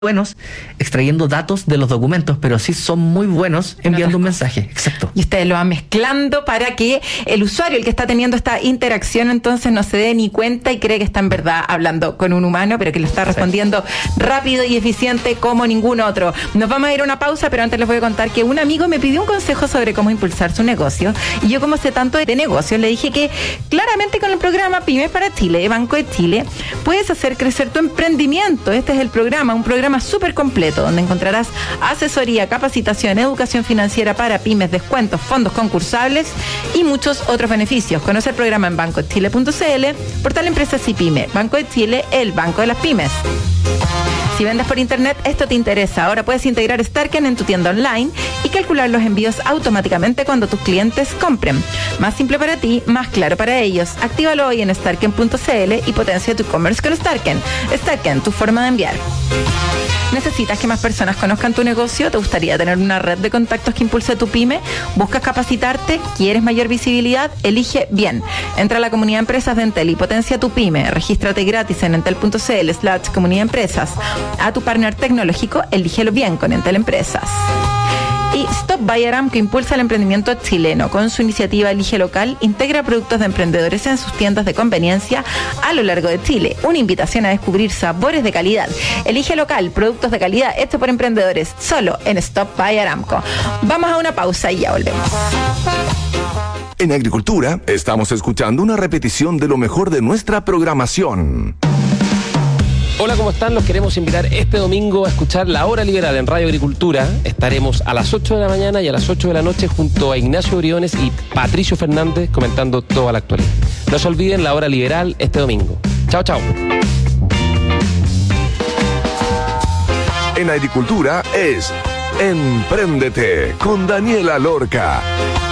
buenos extrayendo datos de los documentos, pero sí son muy buenos enviando un mensaje. Exacto. Y ustedes lo van mezclando para que el usuario, el que está teniendo esta interacción, entonces no se dé ni cuenta y cree que está en verdad hablando con un humano, pero que lo está respondiendo rápido y eficiente como ningún otro. Nos vamos a ir a una pausa, pero antes les voy a contar que un amigo me pidió un consejo sobre cómo impulsar su negocio. Y yo, como sé tanto de negocios, le dije que claramente con el programa Pymes para Chile, Banco de Chile, puedes hacer crecer tu emprendimiento. Este es el programa, un programa súper completo, donde encontrarás asesoría, capacitación, educación financiera para pymes, descuentos, fondos concursables y muchos otros beneficios. Conoce el programa en bancochile.cl, portal Empresas y Pyme. Banco de Chile, el banco de las pymes. Si vendes por internet, esto te interesa. Ahora puedes integrar Starken en tu tienda online y calcular los envíos automáticamente cuando tus clientes compren. Más simple para ti, más claro para ellos. Actívalo hoy en starken.cl y potencia tu e-commerce con Starken. Starken, tu forma de enviar. ¿Necesitas que más personas conozcan tu negocio? ¿Te gustaría tener una red de contactos que impulse tu pyme? ¿Buscas capacitarte? ¿Quieres mayor visibilidad? Elige bien. Entra a la comunidad de empresas de Entel y potencia tu pyme. Regístrate gratis en entel.cl/comunidad empresas. A tu partner tecnológico, elígelo bien con Entel Empresas. Y Stop by Aramco impulsa el emprendimiento chileno. Con su iniciativa Elige Local, integra productos de emprendedores en sus tiendas de conveniencia a lo largo de Chile. Una invitación a descubrir sabores de calidad. Elige Local, productos de calidad hecho por emprendedores, solo en Stop by Aramco. Vamos a una pausa y ya volvemos. En Agricultura estamos escuchando una repetición de lo mejor de nuestra programación. Hola, ¿cómo están? Los queremos invitar este domingo a escuchar La Hora Liberal en Radio Agricultura. Estaremos a las 8 de la mañana y a las 8 de la noche junto a Ignacio Briones y Patricio Fernández comentando toda la actualidad. No se olviden La Hora Liberal este domingo. Chao, chao. En Agricultura es Empréndete con Daniela Lorca.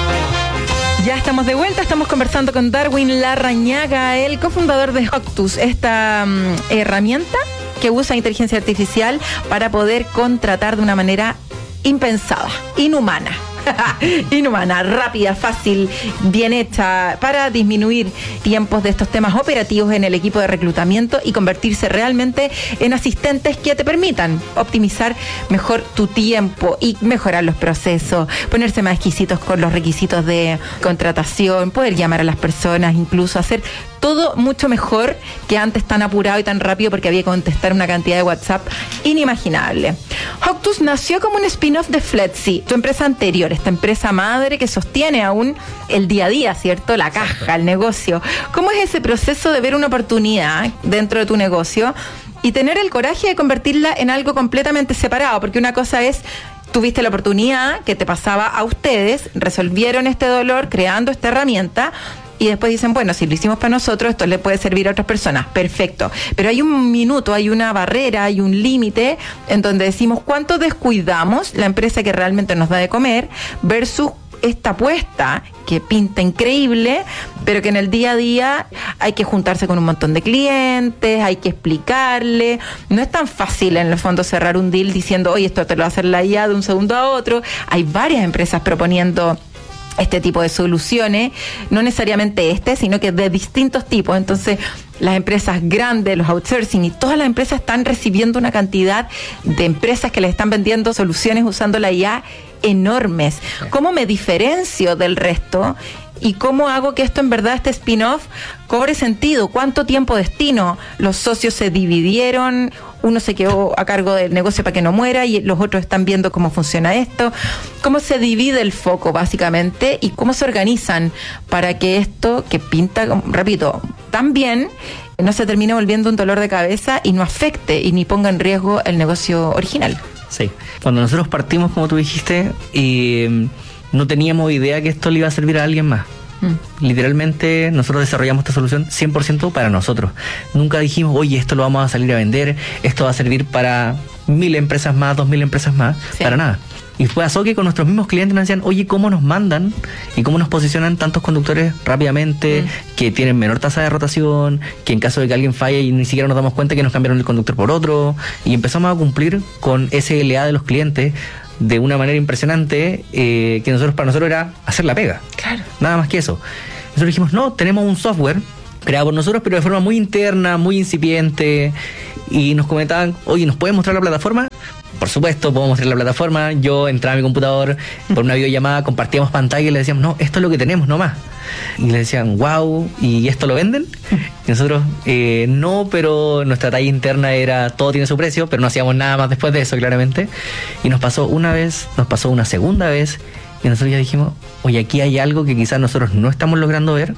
Ya estamos de vuelta, estamos conversando con Darwin Larrañaga, el cofundador de Hoctus, esta herramienta que usa inteligencia artificial para poder contratar de una manera impensada, inhumana, rápida, fácil, bien hecha, para disminuir tiempos de estos temas operativos en el equipo de reclutamiento y convertirse realmente en asistentes que te permitan optimizar mejor tu tiempo y mejorar los procesos, ponerse más exquisitos con los requisitos de contratación, poder llamar a las personas, incluso hacer todo mucho mejor que antes, tan apurado y tan rápido porque había que contestar una cantidad de WhatsApp inimaginable. Hoctus nació como un spin-off de Fletzy, tu empresa anterior, esta empresa madre que sostiene aún el día a día, ¿cierto? La caja, el negocio. ¿Cómo es ese proceso de ver una oportunidad dentro de tu negocio y tener el coraje de convertirla en algo completamente separado? Porque una cosa es: tuviste la oportunidad que te pasaba a ustedes, resolvieron este dolor creando esta herramienta, y después dicen, bueno, si lo hicimos para nosotros, esto le puede servir a otras personas. Perfecto. Pero hay un minuto, hay una barrera, hay un límite en donde decimos cuánto descuidamos la empresa que realmente nos da de comer versus esta apuesta que pinta increíble, pero que en el día a día hay que juntarse con un montón de clientes, hay que explicarle. No es tan fácil en el fondo cerrar un deal diciendo, oye, esto te lo va a hacer la IA de un segundo a otro. Hay varias empresas proponiendo este tipo de soluciones, no necesariamente sino que de distintos tipos. Entonces, las empresas grandes, los outsourcing y todas las empresas están recibiendo una cantidad de empresas que les están vendiendo soluciones usando la IA enormes. ¿Cómo me diferencio del resto? ¿Y cómo hago que esto en verdad, este spin-off, cobre sentido? ¿Cuánto tiempo destino? Los socios se dividieron, uno se quedó a cargo del negocio para que no muera y los otros están viendo cómo funciona esto. ¿Cómo se divide el foco básicamente y cómo se organizan para que esto, que pinta, repito, tan bien, no se termine volviendo un dolor de cabeza y no afecte y ni ponga en riesgo el negocio original? Sí, cuando nosotros partimos, como tú dijiste, no teníamos idea que esto le iba a servir a alguien más. Literalmente nosotros desarrollamos esta solución 100% para nosotros. Nunca dijimos, oye, esto lo vamos a salir a vender, esto va a servir para 1.000 empresas más, 2.000 empresas más, sí. Para nada. Y pasó que con nuestros mismos clientes nos decían, oye, ¿cómo nos mandan y cómo nos posicionan tantos conductores rápidamente, que tienen menor tasa de rotación, que en caso de que alguien falle y ni siquiera nos damos cuenta que nos cambiaron el conductor por otro? Y empezamos a cumplir con SLA de los clientes de una manera impresionante, que para nosotros era hacer la pega. Claro. Nada más que eso. Nosotros dijimos, no, tenemos un software creada por nosotros, pero de forma muy interna, muy incipiente, y nos comentaban, oye, ¿nos puedes mostrar la plataforma? Por supuesto, puedo mostrar la plataforma. Yo entraba a mi computador por una videollamada, compartíamos pantalla y le decíamos, no, esto es lo que tenemos nomás. Y le decían, wow, ¿y esto lo venden? Y nosotros, no, pero nuestra talla interna era, todo tiene su precio, pero no hacíamos nada más después de eso, claramente. Y nos pasó una vez, nos pasó una segunda vez, y nosotros ya dijimos, oye, aquí hay algo que quizás nosotros no estamos logrando ver,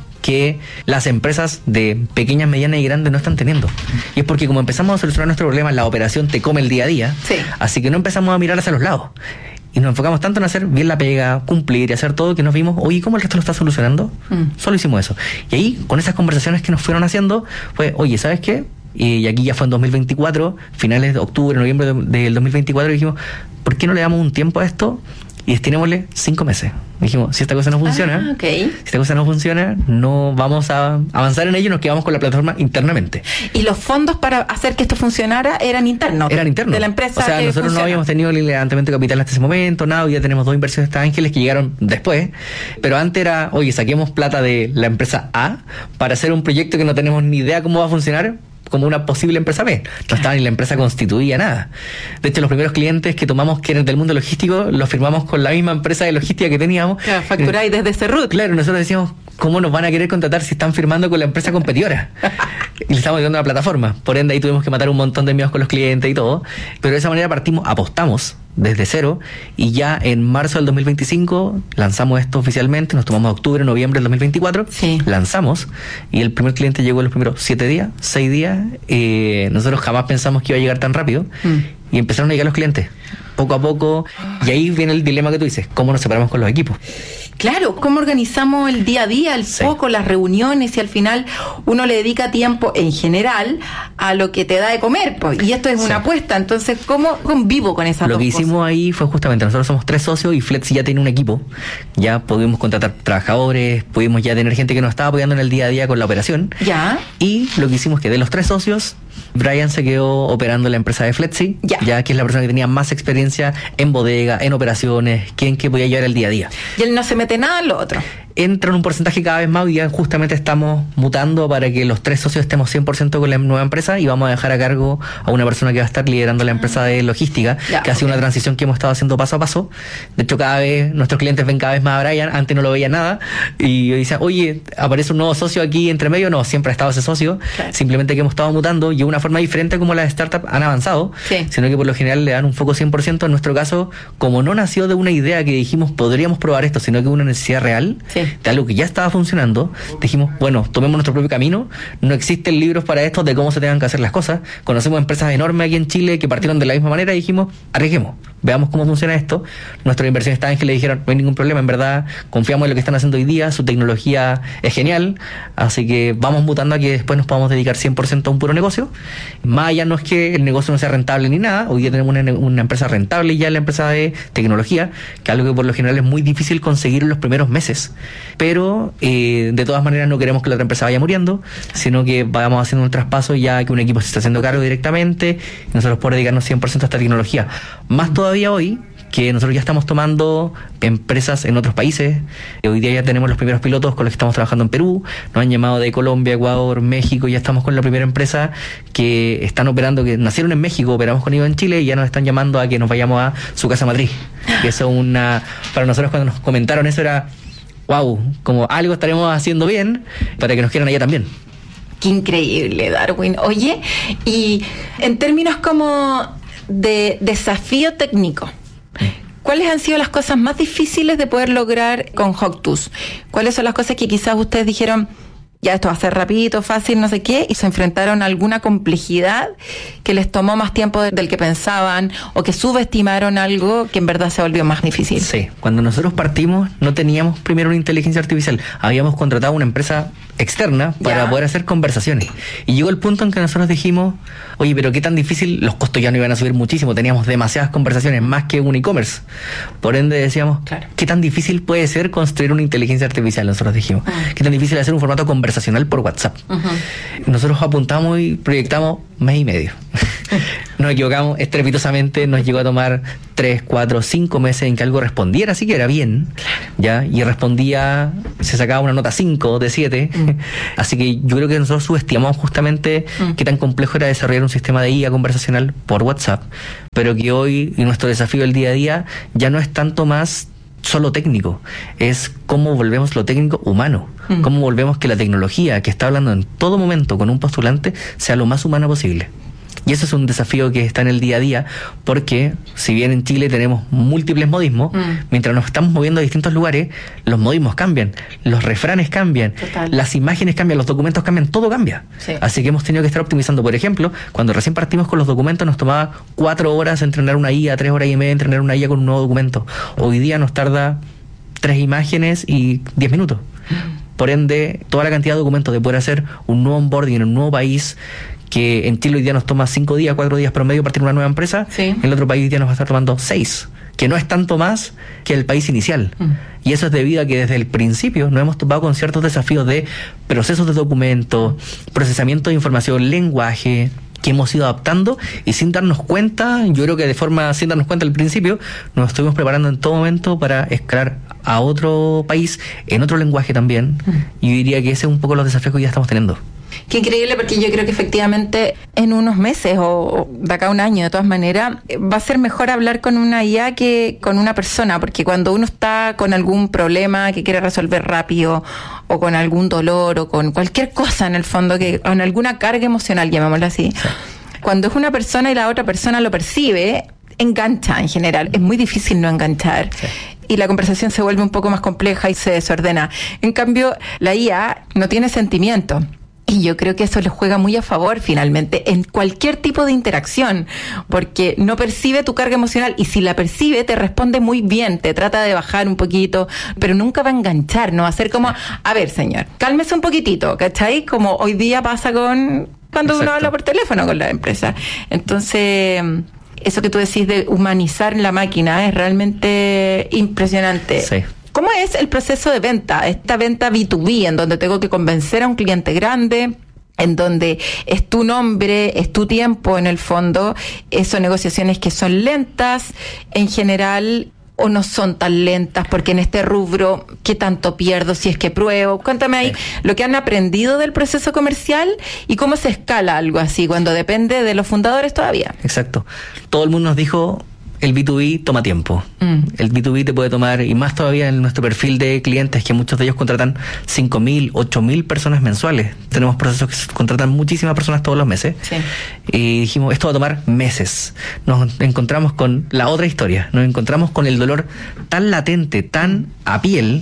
que las empresas de pequeñas, medianas y grandes no están teniendo. Y es porque como empezamos a solucionar nuestro problema, la operación te come el día a día, así que no empezamos a mirar hacia los lados. Y nos enfocamos tanto en hacer bien la pega, cumplir y hacer todo, que nos vimos, oye, ¿cómo el resto lo está solucionando? Solo hicimos eso. Y ahí, con esas conversaciones que nos fueron haciendo, fue, oye, ¿sabes qué? Y aquí ya fue en 2024, finales de octubre, noviembre del 2024, y dijimos, ¿por qué no le damos un tiempo a esto? Y destinémosle 5 meses. Dijimos, si esta cosa no funciona, si esta cosa no funciona, no vamos a avanzar en ello y nos quedamos con la plataforma internamente. ¿Y los fondos para hacer que esto funcionara eran internos? Eran internos. De la empresa. O sea, nosotros no habíamos tenido el levantamiento de capital hasta ese momento, nada, hoy ya tenemos 2 inversiones de ángeles que llegaron después, pero antes era, oye, saquemos plata de la empresa A para hacer un proyecto que no tenemos ni idea cómo va a funcionar, como una posible empresa B. No estaba ni la empresa constituida, nada. De hecho, los primeros clientes que tomamos, que eran del mundo logístico, los firmamos con la misma empresa de logística que teníamos. Claro, facturáis desde Cerrut. Claro, nosotros decíamos, ¿cómo nos van a querer contratar si están firmando con la empresa competidora? Y le estamos dando la plataforma. Por ende, ahí tuvimos que matar un montón de miedos con los clientes y todo. Pero de esa manera apostamos desde cero, y ya en marzo del 2025 lanzamos esto oficialmente. Nos tomamos octubre, noviembre del 2024, lanzamos, y el primer cliente llegó en los primeros 7 días, 6 días. Nosotros jamás pensamos que iba a llegar tan rápido, y empezaron a llegar los clientes poco a poco, y ahí viene el dilema que tú dices, ¿cómo nos separamos con los equipos? Claro, ¿cómo organizamos el día a día, el foco, las reuniones, y al final uno le dedica tiempo en general a lo que te da de comer, pues, y esto es una apuesta? Entonces, ¿cómo convivo con esas dos cosas? Lo que hicimos ahí fue justamente, nosotros somos 3 socios y Fletsi ya tiene un equipo, ya pudimos contratar trabajadores, pudimos ya tener gente que nos estaba apoyando en el día a día con la operación, y lo que hicimos es que de los 3 socios, Brian se quedó operando la empresa de Fletsi, ya que es la persona que tenía más experiencia en bodega, en operaciones, que podía llevar el día a día. Y él no se mete nada en lo otro. Entra en un porcentaje cada vez más, y ya justamente estamos mutando para que los 3 socios estemos 100% con la nueva empresa, y vamos a dejar a cargo a una persona que va a estar liderando la empresa de logística, que ha sido una transición que hemos estado haciendo paso a paso. De hecho, cada vez nuestros clientes ven cada vez más a Brian, antes no lo veía nada, y dicen, oye, aparece un nuevo socio aquí entre medio. No, siempre ha estado ese socio, simplemente que hemos estado mutando, y una forma diferente como las startups han avanzado, sino que por lo general le dan un foco 100%. En nuestro caso, como no nació de una idea que dijimos podríamos probar esto, sino que una necesidad real, de algo que ya estaba funcionando, dijimos, bueno, tomemos nuestro propio camino. No existen libros para esto de cómo se tengan que hacer las cosas. Conocemos empresas enormes aquí en Chile que partieron de la misma manera, y dijimos, arriesguemos, veamos cómo funciona esto. Nuestros inversionistas ángeles dijeron, no hay ningún problema, en verdad confiamos en lo que están haciendo hoy día, su tecnología es genial, así que vamos mutando a que después nos podamos dedicar 100% a un puro negocio. Más allá no es que el negocio no sea rentable ni nada, hoy día tenemos una empresa rentable ya en la empresa de tecnología, que es algo que por lo general es muy difícil conseguir en los primeros meses, pero de todas maneras no queremos que la otra empresa vaya muriendo, sino que vamos haciendo un traspaso ya que un equipo se está haciendo cargo directamente, y nosotros podemos dedicarnos 100% a esta tecnología. Más todavía hoy, que nosotros ya estamos tomando empresas en otros países. Hoy día ya tenemos los primeros pilotos con los que estamos trabajando en Perú, nos han llamado de Colombia, Ecuador, México, ya estamos con la primera empresa que están operando, que nacieron en México, operamos con ellos en Chile, y ya nos están llamando a que nos vayamos a su casa matriz. Que eso para nosotros, cuando nos comentaron eso, era wow, como algo estaremos haciendo bien para que nos quieran allá también. Qué increíble, Darwin. Oye, y en términos como de desafío técnico, ¿cuáles han sido las cosas más difíciles de poder lograr con Hoctus? ¿Cuáles son las cosas que quizás ustedes dijeron, ya esto va a ser rapidito, fácil, no sé qué, y se enfrentaron a alguna complejidad que les tomó más tiempo del que pensaban, o que subestimaron algo que en verdad se volvió más difícil? Sí, cuando nosotros partimos no teníamos primero una inteligencia artificial, habíamos contratado una empresa externa para poder hacer conversaciones, y llegó el punto en que nosotros dijimos, oye, pero qué tan difícil, los costos ya no iban a subir muchísimo, teníamos demasiadas conversaciones, más que un e-commerce, por ende decíamos, qué tan difícil puede ser construir una inteligencia artificial. Nosotros dijimos, qué tan difícil hacer un formato conversacional por WhatsApp. Nosotros apuntamos y proyectamos mes y medio. nos equivocamos estrepitosamente, nos llegó a tomar 3, 4, 5 meses en que algo respondiera, así que era bien, ¿ya? Y respondía, se sacaba una nota 5 de 7, así que yo creo que nosotros subestimamos justamente qué tan complejo era desarrollar un sistema de IA conversacional por WhatsApp, pero que hoy, y nuestro desafío del día a día, ya no es tanto más solo técnico, es cómo volvemos lo técnico humano, cómo volvemos que la tecnología que está hablando en todo momento con un postulante sea lo más humana posible. Y eso es un desafío que está en el día a día, porque si bien en Chile tenemos múltiples modismos, mientras nos estamos moviendo a distintos lugares, los modismos cambian, los refranes cambian, las imágenes cambian, los documentos cambian, todo cambia. Sí. Así que hemos tenido que estar optimizando. Por ejemplo, cuando recién partimos con los documentos nos tomaba 4 horas entrenar una IA, 3 horas y media entrenar una IA con un nuevo documento. Hoy día nos tarda 3 imágenes y 10 minutos. Por ende, toda la cantidad de documentos de poder hacer un nuevo onboarding en un nuevo país, que en Chile hoy día nos toma 5 días, 4 días promedio partir una nueva empresa, en el otro país hoy día nos va a estar tomando 6, que no es tanto más que el país inicial. Y eso es debido a que desde el principio nos hemos topado con ciertos desafíos de procesos de documentos, procesamiento de información, lenguaje, que hemos ido adaptando y sin darnos cuenta, yo creo que de forma sin darnos cuenta al principio, nos estuvimos preparando en todo momento para escalar a otro país, en otro lenguaje también. Y yo diría que ese es un poco los desafíos que hoy ya estamos teniendo. Qué increíble, porque yo creo que efectivamente en unos meses o de acá a un año, de todas maneras, va a ser mejor hablar con una IA que con una persona, porque cuando uno está con algún problema que quiere resolver rápido, o con algún dolor, o con cualquier cosa en el fondo, que con alguna carga emocional, llamémosla así, cuando es una persona y la otra persona lo percibe, engancha en general. Es muy difícil no enganchar. Y la conversación se vuelve un poco más compleja y se desordena. En cambio, la IA no tiene sentimiento. Y yo creo que eso le juega muy a favor finalmente en cualquier tipo de interacción, porque no percibe tu carga emocional, y si la percibe te responde muy bien, te trata de bajar un poquito, pero nunca va a enganchar, no va a ser como, a ver señor, cálmese un poquitito, ¿cachai? Como hoy día pasa con cuando uno habla por teléfono con la empresa. Entonces, eso que tú decís de humanizar la máquina es realmente impresionante. Sí. ¿Cómo es el proceso de venta? Esta venta B2B, en donde tengo que convencer a un cliente grande, en donde es tu nombre, es tu tiempo en el fondo, son negociaciones que son lentas en general, o no son tan lentas, porque en este rubro, ¿qué tanto pierdo si es que pruebo? Cuéntame ahí lo que han aprendido del proceso comercial y cómo se escala algo así, cuando depende de los fundadores todavía. Exacto. Todo el mundo nos dijo, el B2B toma tiempo. El B2B te puede tomar, y más todavía en nuestro perfil de clientes, que muchos de ellos contratan 5.000, 8.000 personas mensuales. Tenemos procesos que contratan muchísimas personas todos los meses. Sí. Y dijimos, esto va a tomar meses. Nos encontramos con la otra historia. Nos encontramos con el dolor tan latente, tan a piel,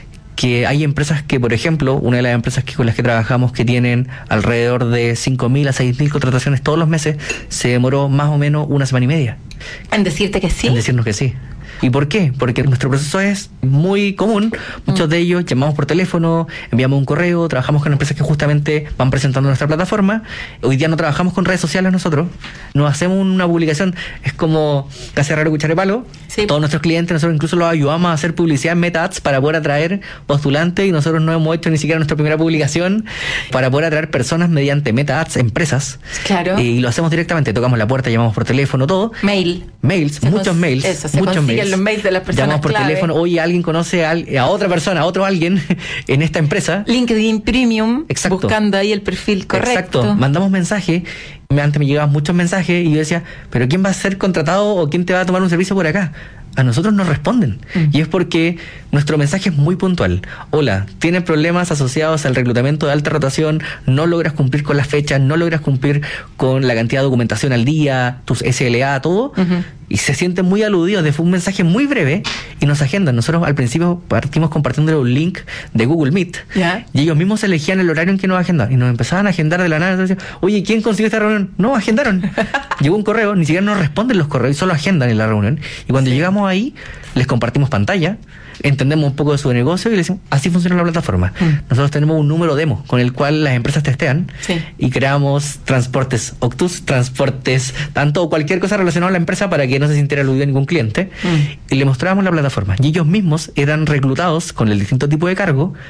que hay empresas que, por ejemplo, una de las empresas con las que trabajamos, que tienen alrededor de 5.000 a 6.000 contrataciones todos los meses, se demoró más o menos 1 semana y media. ¿En decirte que sí? En decirnos que sí. ¿Y por qué? Porque nuestro proceso es muy común. Muchos de ellos llamamos por teléfono, enviamos un correo, trabajamos con empresas que justamente van presentando nuestra plataforma. Hoy día no trabajamos con redes sociales nosotros, nos hacemos una publicación, es como casi raro cuchara de palo. Sí. Todos nuestros clientes, nosotros incluso los ayudamos a hacer publicidad en Meta Ads para poder atraer postulantes, y nosotros no hemos hecho ni siquiera nuestra primera publicación para poder atraer personas mediante Meta Ads, empresas. Claro. Y lo hacemos directamente, tocamos la puerta, llamamos por teléfono, todo. Mails, muchos mails. Eso, se muchos mails. Los mails de las personas. Llamamos por teléfono, oye, alguien conoce a otra persona, a otro alguien en esta empresa. LinkedIn Premium. Exacto. Buscando ahí el perfil correcto. Exacto. Mandamos mensajes. Antes me llegaban muchos mensajes y yo decía, ¿pero quién va a ser contratado o quién te va a tomar un servicio por acá? A nosotros nos responden. Y es porque nuestro mensaje es muy puntual. Hola, tienes problemas asociados al reclutamiento de alta rotación, no logras cumplir con las fechas, no logras cumplir con la cantidad de documentación al día, tus SLA, todo. Y se sienten muy aludidos. Fue un mensaje muy breve y nos agendan. Nosotros al principio partimos compartiéndole un link de Google Meet. Y ellos mismos elegían el horario en que nos agendaban. Y nos empezaban a agendar de la nada. Decían, oye, ¿quién consiguió esta reunión? No, agendaron. Llegó un correo, ni siquiera nos responden los correos, solo agendan en la reunión. Y cuando llegamos ahí, les compartimos pantalla, entendemos un poco de su negocio y les decimos, así funciona la plataforma. Nosotros tenemos un número demo con el cual las empresas testean y creamos transportes Octus, transportes, tanto cualquier cosa relacionada a la empresa para que no se sintiera aludido a ningún cliente, y le mostrábamos la plataforma. Y ellos mismos eran reclutados con el distinto tipo de cargo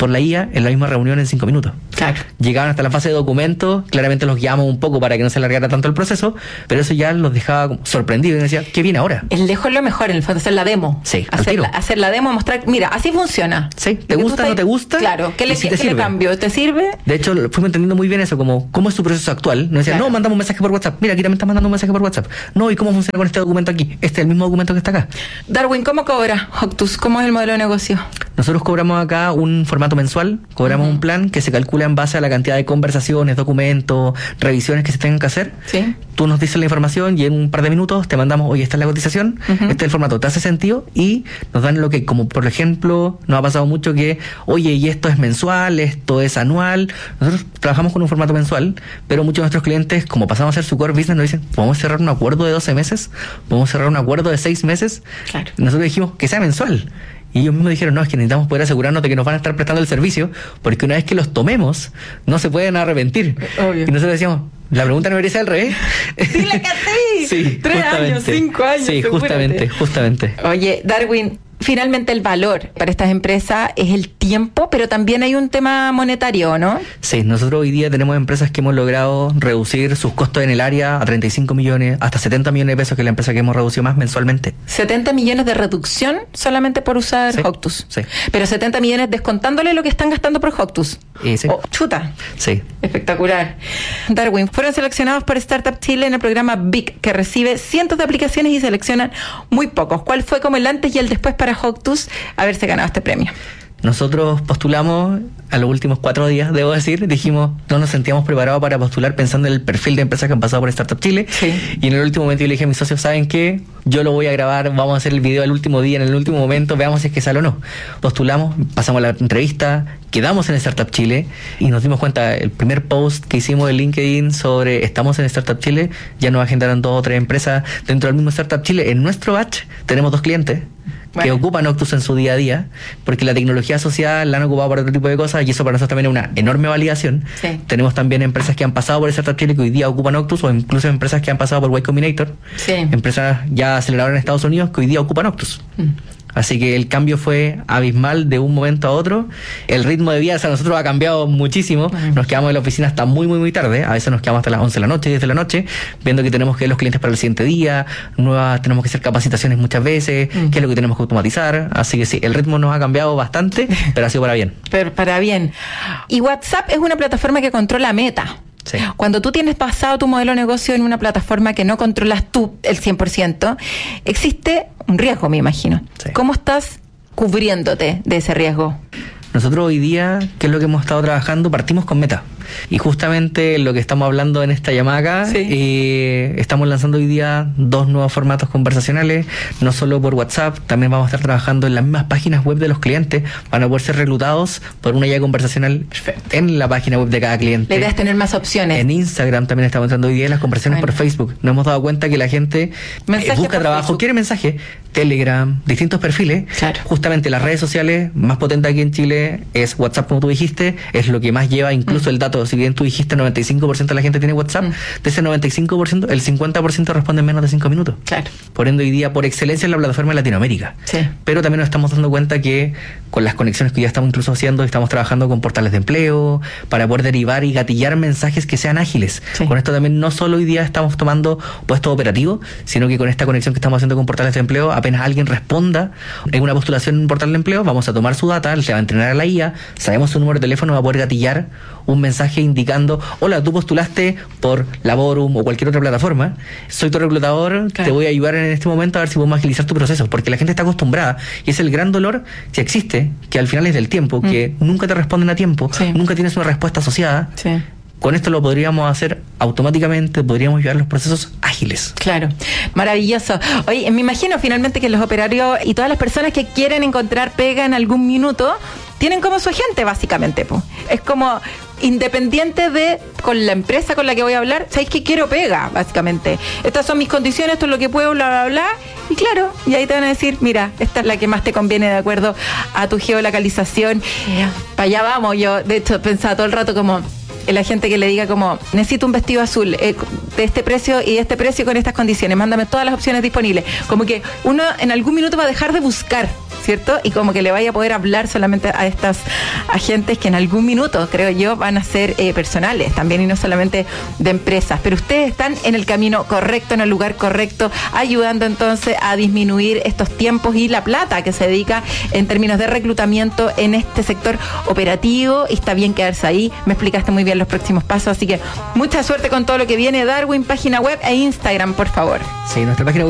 por la IA en la misma reunión en 5 minutos. Claro. Llegaban hasta la fase de documentos, claramente los guiamos un poco para que no se alargara tanto el proceso, pero eso ya los dejaba como sorprendidos y decía, ¿qué viene ahora? El lejos es lo mejor, en el fondo, hacer la demo. Sí, al tiro. Hacer la demo, mostrar, mira, así funciona. Sí, ¿te gusta, no te gusta? Claro, ¿qué le cambio? ¿Te sirve? De hecho, fuimos entendiendo muy bien eso, como cómo es tu proceso actual. Nos decían, no, mandamos un mensaje por WhatsApp. Mira, aquí también estás mandando un mensaje por WhatsApp. No, ¿y cómo funciona con este documento aquí? Este es el mismo documento que está acá. Darwin, ¿cómo cobra Octus? ¿Cómo es el modelo de negocio? Nosotros cobramos acá un formato mensual, cobramos un plan que se calcula en base a la cantidad de conversaciones, documentos, revisiones que se tengan que hacer. Sí. Tú nos dices la información y en un par de minutos te mandamos, oye, esta es la cotización, este es el formato, ¿te hace sentido? Y nos dan lo que, como por ejemplo, nos ha pasado mucho que, oye, y esto es mensual, esto es anual. Nosotros trabajamos con un formato mensual, pero muchos de nuestros clientes, como pasamos a ser su core business, nos dicen, ¿podemos cerrar un acuerdo de 12 meses? ¿Podemos cerrar un acuerdo de 6 meses? Claro. Nosotros dijimos que sea mensual. Y ellos mismos dijeron, no, es que necesitamos poder asegurarnos de que nos van a estar prestando el servicio, porque una vez que los tomemos, no se pueden arrepentir. Obvio. Y nosotros decíamos, la pregunta no debería ser al revés. Dile que sí. Sí, 3 años, 5 años. Sí, segúrate. justamente. Oye, Darwin, finalmente el valor para estas empresas es el tiempo, pero también hay un tema monetario, ¿no? Sí, nosotros hoy día tenemos empresas que hemos logrado reducir sus costos en el área a 35 millones, hasta 70 millones de pesos, que es la empresa que hemos reducido más mensualmente. 70 millones de reducción solamente por usar Octus. Sí. Pero 70 millones descontándole lo que están gastando por Octus. Sí. Oh, chuta. Sí. Espectacular. Darwin, fueron seleccionados por Startup Chile en el programa BIC, que recibe cientos de aplicaciones y seleccionan muy pocos. ¿Cuál fue como el antes y el después para Octus haberse ganado este premio? Nosotros postulamos a los últimos 4 días, debo decir, dijimos, no nos sentíamos preparados para postular pensando en el perfil de empresas que han pasado por Startup Chile. Sí. Y en el último momento yo le dije a mis socios, ¿saben qué? Yo lo voy a grabar, vamos a hacer el video el último día, en el último momento, veamos si es que sale o no. Postulamos, pasamos la entrevista, quedamos en Startup Chile y nos dimos cuenta, el primer post que hicimos en LinkedIn sobre estamos en Startup Chile, ya nos agendaron 2 o 3 empresas dentro del mismo Startup Chile. En nuestro batch tenemos 2 clientes. Bueno, que ocupan Octus en su día a día, porque la tecnología asociada la han ocupado para otro tipo de cosas y eso para nosotros también es una enorme validación. Sí. Tenemos también empresas que han pasado por Startup Chile que hoy día ocupan Octus, o incluso empresas que han pasado por Y Combinator, empresas ya aceleradoras en Estados Unidos que hoy día ocupan Octus. Así que el cambio fue abismal de un momento a otro. El ritmo de vida, o sea, nosotros ha cambiado muchísimo. Nos quedamos en la oficina hasta muy, muy, muy tarde. A veces nos quedamos hasta las 11 de la noche, 10 de la noche, viendo que tenemos que ver los clientes para el siguiente día, tenemos que hacer capacitaciones muchas veces, qué es lo que tenemos que automatizar. Así que sí, el ritmo nos ha cambiado bastante, pero ha sido para bien. Pero para bien. Y WhatsApp es una plataforma que controla Meta. Sí. Cuando tú tienes basado tu modelo de negocio en una plataforma que no controlas tú el 100%, existe un riesgo, me imagino. Sí. ¿Cómo estás cubriéndote de ese riesgo? Nosotros hoy día, ¿qué es lo que hemos estado trabajando? Partimos con Meta. Y justamente lo que estamos hablando en esta llamada acá, estamos lanzando hoy día 2 nuevos formatos conversacionales, no solo por WhatsApp, también vamos a estar trabajando en las mismas páginas web de los clientes, van a poder ser reclutados por una guía conversacional en la página web de cada cliente. La idea es tener más opciones. En Instagram también estamos entrando hoy día las conversaciones por Facebook. Nos hemos dado cuenta que la gente busca trabajo, Facebook, quiere mensaje, Telegram, distintos perfiles. Claro. Justamente las redes sociales más potentes aquí en Chile es WhatsApp, como tú dijiste, es lo que más lleva incluso el dato. Si bien tú dijiste 95% de la gente tiene WhatsApp, de ese 95%, el 50% responde en menos de 5 minutos. Claro. Por ende, hoy día, por excelencia, es la plataforma de Latinoamérica. Sí. Pero también nos estamos dando cuenta que con las conexiones que ya estamos incluso haciendo, estamos trabajando con portales de empleo para poder derivar y gatillar mensajes que sean ágiles. Sí. Con esto también no solo hoy día estamos tomando puestos operativos, sino que con esta conexión que estamos haciendo con portales de empleo, apenas alguien responda en una postulación en un portal de empleo, vamos a tomar su data, se va a entrenar a la IA, sabemos su número de teléfono, va a poder gatillar un mensaje indicando, hola, tú postulaste por Laborum o cualquier otra plataforma, soy tu reclutador, te voy a ayudar en este momento a ver si podemos agilizar tu proceso, porque la gente está acostumbrada y es el gran dolor que existe, que al final es del tiempo, que nunca te responden a tiempo, nunca tienes una respuesta asociada. Con esto lo podríamos hacer automáticamente, podríamos llevar los procesos ágiles. Claro, maravilloso. Oye, me imagino finalmente que los operarios y todas las personas que quieren encontrar pega en algún minuto tienen como su agente, básicamente. Es como independiente de con la empresa con la que voy a hablar, ¿sabéis que quiero pega? Básicamente. Estas son mis condiciones, esto es lo que puedo, bla, bla, bla. Y claro, y ahí te van a decir, mira, esta es la que más te conviene de acuerdo a tu geolocalización. Para allá vamos. Yo, de hecho, pensaba todo el rato como la gente que le diga como, necesito un vestido azul de este precio y este precio con estas condiciones, mándame todas las opciones disponibles. Como que uno en algún minuto va a dejar de buscar ¿cierto? Y como que le vaya a poder hablar solamente a estas agentes que en algún minuto, creo yo, van a ser personales también y no solamente de empresas. Pero ustedes están en el camino correcto, en el lugar correcto, ayudando entonces a disminuir estos tiempos y la plata que se dedica en términos de reclutamiento en este sector operativo, y está bien quedarse ahí. Me explicaste muy bien los próximos pasos, así que mucha suerte con todo lo que viene. Darwin, página web e Instagram, por favor. Sí, nuestra página web